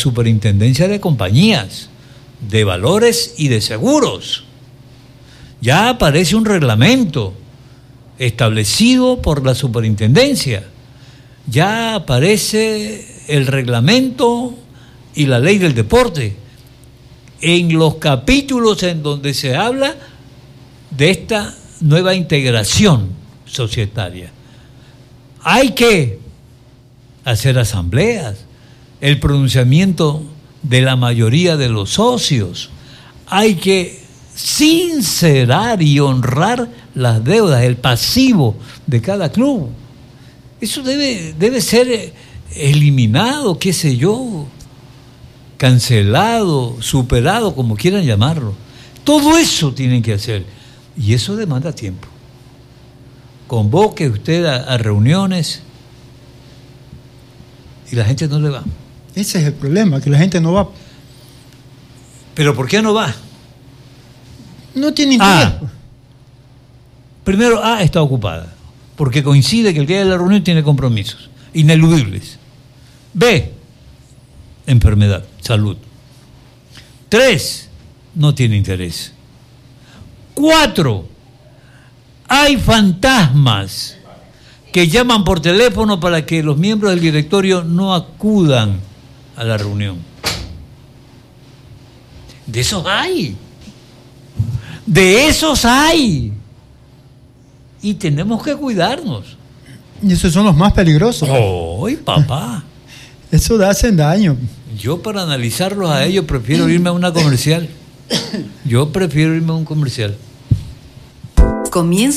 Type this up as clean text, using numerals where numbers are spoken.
Superintendencia de Compañías, de Valores y de Seguros. Ya aparece un reglamento establecido por la superintendencia. Ya aparece el reglamento y la ley del deporte en los capítulos en donde se habla de esta nueva integración societaria. Hay que hacer asambleas, el pronunciamiento de la mayoría de los socios. Hay que sincerar y honrar las deudas, el pasivo de cada club. Eso debe ser eliminado, qué sé yo, cancelado, superado, como quieran llamarlo. Todo eso tienen que hacer. Y eso demanda tiempo. Convoque usted a reuniones y la gente no le va. Ese es el problema, que la gente no va. ¿Pero por qué no va? No tiene interés. Primero, está ocupada, porque coincide que el día de la reunión tiene compromisos ineludibles. B, enfermedad, salud. 3, no tiene interés. 4, hay fantasmas que llaman por teléfono para que los miembros del directorio no acudan a la reunión. De esos hay. De esos hay. Y tenemos que cuidarnos. Y esos son los más peligrosos. ¡Ay, papá! Eso hacen daño. Yo para analizarlos a ellos prefiero irme a una comercial. Yo prefiero irme a un comercial. Comienza